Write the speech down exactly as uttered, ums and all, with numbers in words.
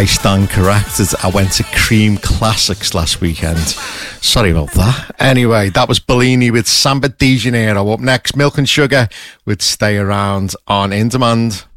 I stand corrected. I went to Cream Classics last weekend. Sorry about that. Anyway, that was Bellini with Samba de Janeiro. Up next, Milk and Sugar with Stay Around on In Demand.